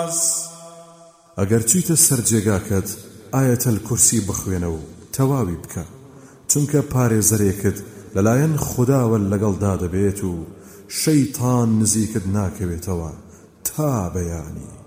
ئەگەر چوویتە سەر جێگاکەت ئایەتەل کورسی بخوێنە و تەواوی بکە، چونکە پارێزەرێکت لەلایەن خوداوە لەگەڵدا دەبێت و شەیطان نزیکت ناکەوێتەوە تا بەیانی.